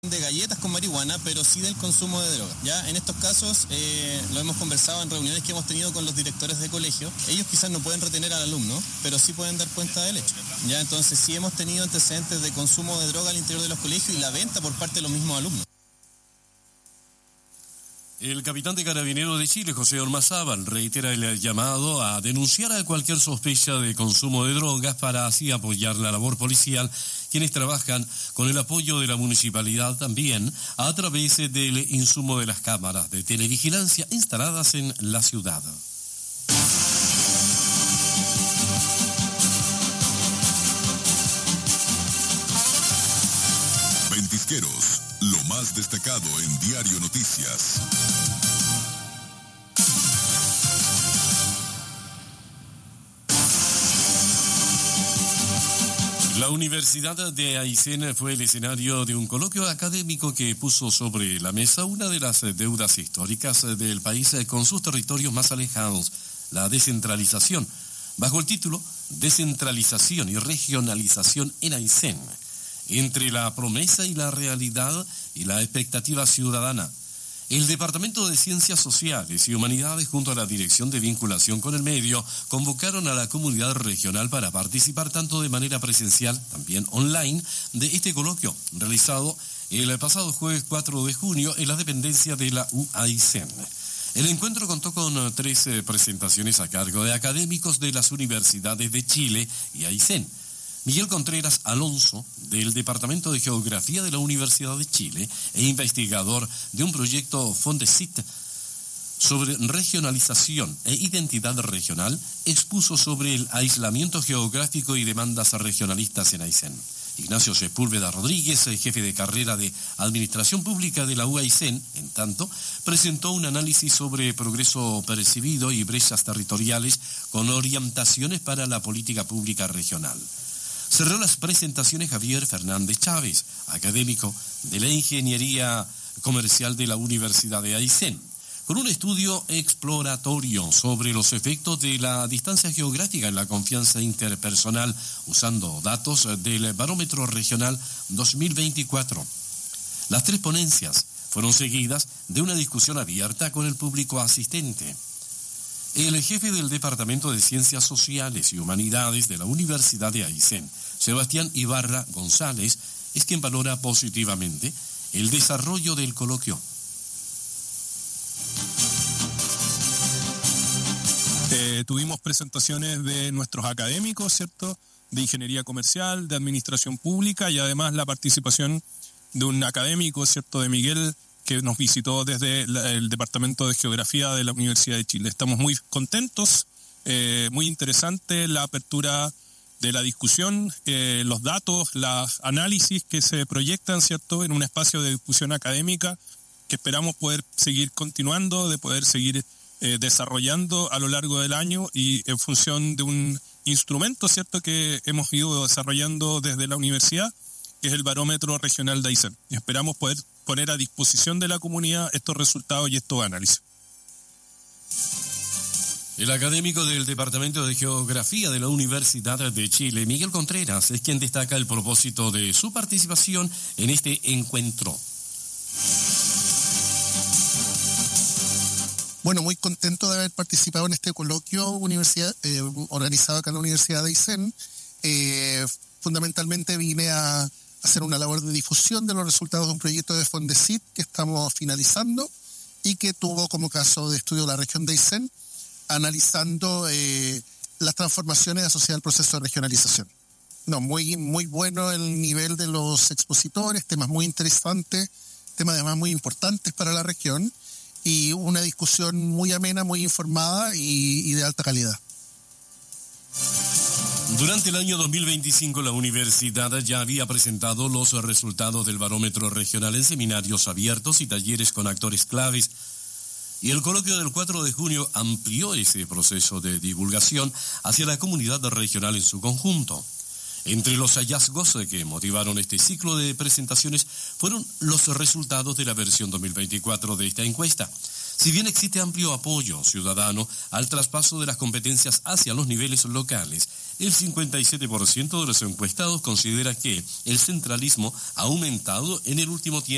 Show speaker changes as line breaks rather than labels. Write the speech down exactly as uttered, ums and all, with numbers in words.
de galletas con marihuana, pero sí del consumo de droga. Ya en estos casos, eh, lo hemos conversado en reuniones que hemos tenido con los directores de colegio. Ellos quizás no pueden retener al alumno, pero sí pueden dar cuenta del hecho. Ya entonces sí hemos tenido antecedentes de consumo de droga al interior de los colegios y la venta por parte de los mismos alumnos.
El capitán de Carabineros de Chile, José Ormazábal, reitera el llamado a denunciar a cualquier sospecha de consumo de drogas para así apoyar la labor policial, quienes trabajan con el apoyo de la municipalidad también a través del insumo de las cámaras de televigilancia instaladas en la ciudad.
Ventisqueros, lo más destacado en Diario Noticias.
La Universidad de Aysén fue el escenario de un coloquio académico que puso sobre la mesa una de las deudas históricas del país con sus territorios más alejados, la descentralización, bajo el título Descentralización y Regionalización en Aysén, entre la promesa y la realidad y la expectativa ciudadana. El Departamento de Ciencias Sociales y Humanidades, junto a la Dirección de Vinculación con el Medio, convocaron a la comunidad regional para participar tanto de manera presencial, también online, de este coloquio, realizado el pasado jueves cuatro de junio en la dependencia de la U Aysén. El encuentro contó con tres presentaciones a cargo de académicos de las universidades de Chile y Aysén. Miguel Contreras Alonso, del Departamento de Geografía de la Universidad de Chile e investigador de un proyecto Fondesit sobre regionalización e identidad regional, expuso sobre el aislamiento geográfico y demandas regionalistas en Aysén. Ignacio Sepúlveda Rodríguez, jefe de carrera de Administración Pública de la U Aysén, en tanto, presentó un análisis sobre progreso percibido y brechas territoriales con orientaciones para la política pública regional. Cerró las presentaciones Javier Fernández Chávez, académico de la Ingeniería Comercial de la Universidad de Aysén, con un estudio exploratorio sobre los efectos de la distancia geográfica en la confianza interpersonal, usando datos del Barómetro Regional dos mil veinticuatro. Las tres ponencias fueron seguidas de una discusión abierta con el público asistente. El jefe del Departamento de Ciencias Sociales y Humanidades de la Universidad de Aysén, Sebastián Ibarra González, es quien valora positivamente el desarrollo del coloquio.
Eh, tuvimos presentaciones de nuestros académicos, ¿cierto?, de Ingeniería Comercial, de Administración Pública y además la participación de un académico, ¿cierto?, de Miguel, que nos visitó desde la, el Departamento de Geografía de la Universidad de Chile. Estamos muy contentos, eh, muy interesante la apertura de la discusión, eh, los datos, los análisis que se proyectan, ¿cierto?, en un espacio de discusión académica que esperamos poder seguir continuando, de poder seguir eh, desarrollando a lo largo del año y en función de un instrumento, ¿cierto?, que hemos ido desarrollando desde la universidad, que es el Barómetro Regional de Aysén. Y esperamos poder poner a disposición de la comunidad estos resultados y estos análisis.
El académico del Departamento de Geografía de la Universidad de Chile, Miguel Contreras, es quien destaca el propósito de su participación en este encuentro.
Bueno, muy contento de haber participado en este coloquio universidad, eh, organizado acá en la Universidad de Aysén. Eh, fundamentalmente vine a hacer una labor de difusión de los resultados de un proyecto de Fondesit que estamos finalizando y que tuvo como caso de estudio la región de Aysén, analizando eh, las transformaciones asociadas al proceso de regionalización. No, muy, muy bueno el nivel de los expositores, temas muy interesantes, temas además muy importantes para la región y una discusión muy amena, muy informada y, y de alta calidad.
Durante el año dos mil veinticinco, la universidad ya había presentado los resultados del barómetro regional en seminarios abiertos y talleres con actores claves. Y el coloquio del cuatro de junio amplió ese proceso de divulgación hacia la comunidad regional en su conjunto. Entre los hallazgos que motivaron este ciclo de presentaciones fueron los resultados de la versión dos mil veinticuatro de esta encuesta. Si bien existe amplio apoyo ciudadano al traspaso de las competencias hacia los niveles locales, el cincuenta y siete por ciento de los encuestados considera que el centralismo ha aumentado en el último tiempo.